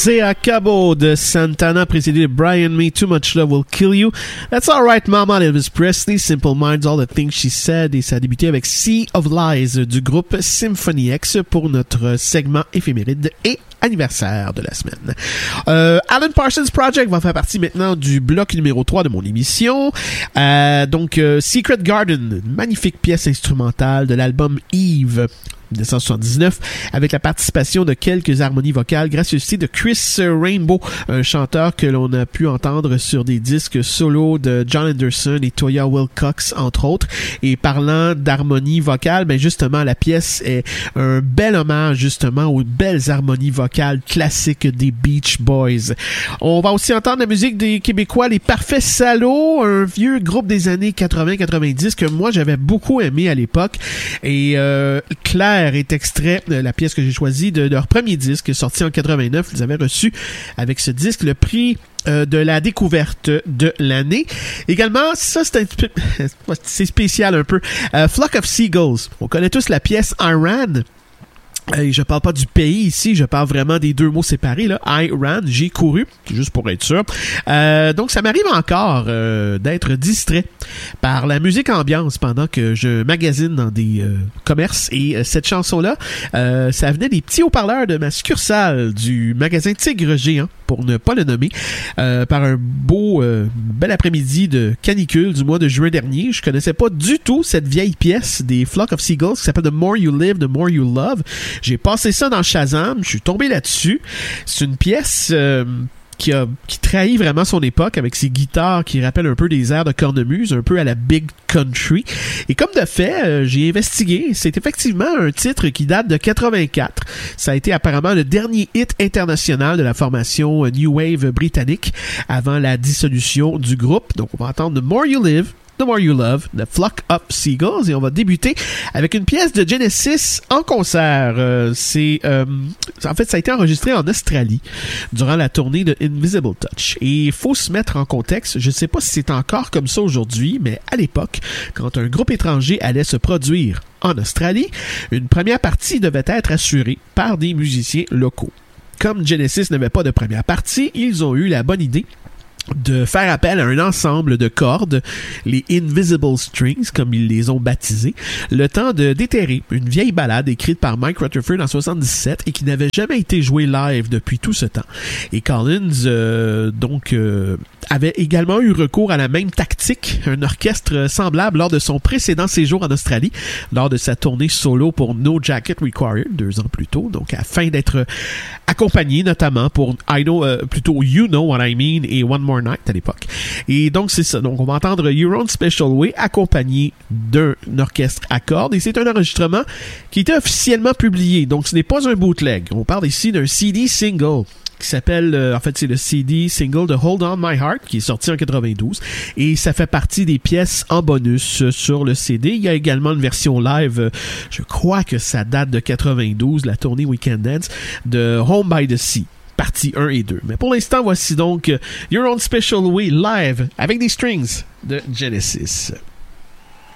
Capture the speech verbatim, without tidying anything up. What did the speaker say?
Sea Cabo de Santana, précédé de Brian May, Too Much Love Will Kill You. That's Alright Mama, Elvis Presley, Simple Minds, All the Things She Said, et ça a débuté avec Sea of Lies du groupe Symphony X pour notre segment éphéméride et anniversaire de la semaine. Euh, Alan Parsons Project va faire partie maintenant du bloc numéro trois de mon émission. Euh, donc, euh, Secret Garden, magnifique pièce instrumentale de l'album Eve. dix-neuf cent soixante-dix-neuf, avec la participation de quelques harmonies vocales gracieuseté de Chris Rainbow, un chanteur que l'on a pu entendre sur des disques solo de John Anderson et Toya Wilcox, entre autres. Et parlant d'harmonie vocale, ben justement, la pièce est un bel hommage justement aux belles harmonies vocales classiques des Beach Boys. On va aussi entendre la musique des Québécois, les Parfaits Salauds, un vieux groupe des années quatre-vingts quatre-vingt-dix que moi j'avais beaucoup aimé à l'époque. Et euh, Claire est extrait de la pièce que j'ai choisie de leur premier disque sorti en quatre-vingt-neuf. Ils avaient reçu avec ce disque le prix euh, de la découverte de l'année. Également, ça c'est un peu c'est spécial un peu. Euh, Flock of Seagulls. On connaît tous la pièce Iran. Et je parle pas du pays ici, je parle vraiment des deux mots séparés, là. I ran, j'ai couru, juste pour être sûr. Euh, donc, ça m'arrive encore euh, d'être distrait par la musique ambiance pendant que je magasine dans des euh, commerces. Et euh, cette chanson-là, euh, ça venait des petits haut-parleurs de ma succursale du magasin Tigre Géant, pour ne pas le nommer, euh, par un beau, euh, bel après-midi de canicule du mois de juin dernier. Je connaissais pas du tout cette vieille pièce des Flock of Seagulls qui s'appelle The More You Live, The More You Love. J'ai passé ça dans Shazam, je suis tombé là-dessus. C'est une pièce euh, qui a qui trahit vraiment son époque avec ses guitares qui rappellent un peu des airs de cornemuse, un peu à la Big Country. Et comme de fait, euh, j'ai investigué. C'est effectivement un titre qui date de quatre-vingt-quatre. Ça a été apparemment le dernier hit international de la formation New Wave britannique avant la dissolution du groupe. Donc on va entendre The More You Live, The More You Love, The Flock of Seagulls, et on va débuter avec une pièce de Genesis en concert. Euh, c'est, euh, en fait, ça a été enregistré en Australie durant la tournée de Invisible Touch. Et il faut se mettre en contexte, je ne sais pas si c'est encore comme ça aujourd'hui, mais à l'époque, quand un groupe étranger allait se produire en Australie, une première partie devait être assurée par des musiciens locaux. Comme Genesis n'avait pas de première partie, ils ont eu la bonne idée de faire appel à un ensemble de cordes, les Invisible Strings, comme ils les ont baptisés, le temps de déterrer une vieille ballade écrite par Mike Rutherford en soixante-dix-sept et qui n'avait jamais été jouée live depuis tout ce temps. Et Collins, euh, donc, euh, avait également eu recours à la même tactique, un orchestre semblable lors de son précédent séjour en Australie, lors de sa tournée solo pour No Jacket Required, deux ans plus tôt, donc afin d'être accompagné notamment pour I Know, euh, plutôt You Know What I Mean et One More Night à l'époque. Et donc c'est ça. Donc on va entendre Your Own Special Way accompagné d'un orchestre à cordes et c'est un enregistrement qui était officiellement publié. Donc ce n'est pas un bootleg. On parle ici d'un C D single qui s'appelle, euh, en fait c'est le C D single de Hold On My Heart qui est sorti en quatre-vingt-douze et ça fait partie des pièces en bonus euh, sur le C D. Il y a également une version live, euh, je crois que ça date de quatre-vingt-douze, la tournée Weekend Dance de Home by the Sea. Partie un et deux. Mais pour l'instant, voici donc Your Own Special Way live avec des strings de Genesis.